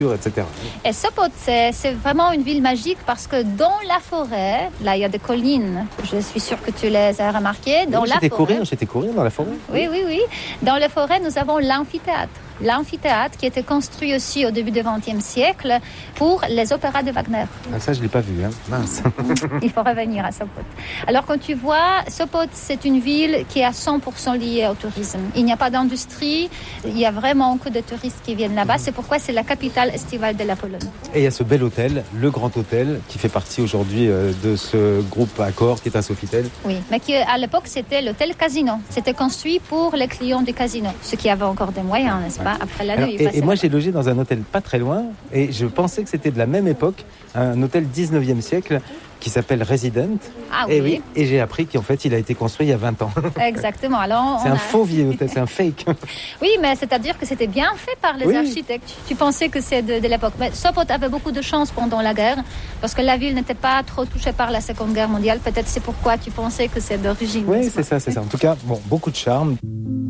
etc. Et Sopot, c'est vraiment une ville magique parce que dans la forêt, là il y a des collines, je suis sûre que tu les as remarquées. J'étais courir dans la forêt. Oui. Dans la forêt, nous avons l'amphithéâtre. L'amphithéâtre qui était construit aussi au début du XXe siècle pour les opéras de Wagner. Ah, ça, je ne l'ai pas vu, hein. Mince. Il faut revenir à Sopot. Alors, quand tu vois, Sopot, c'est une ville qui est à 100% liée au tourisme. Il n'y a pas d'industrie, il y a vraiment beaucoup de touristes qui viennent là-bas. C'est pourquoi c'est la capitale estivale de la Pologne. Et il y a ce bel hôtel, le Grand Hôtel, qui fait partie aujourd'hui de ce groupe Accor qui est un Sofitel. Oui, mais qui, à l'époque, c'était l'hôtel Casino. C'était construit pour les clients du casino, ceux qui avaient encore des moyens, n'est-ce pas? Après la nuit. Et moi, j'ai logé dans un hôtel pas très loin, et je pensais que c'était de la même époque, un hôtel 19e siècle, qui s'appelle Resident. Ah oui. Et j'ai appris qu'en fait, il a été construit il y a 20 ans. Exactement. Alors, c'est un faux vieux hôtel, c'est un fake. Oui, mais c'est-à-dire que c'était bien fait par les architectes. Tu pensais que c'est de l'époque. Mais Sopot avait beaucoup de chance pendant la guerre, parce que la ville n'était pas trop touchée par la Seconde Guerre mondiale. Peut-être c'est pourquoi tu pensais que c'est d'origine. Oui, c'est ça. En tout cas, beaucoup de charme.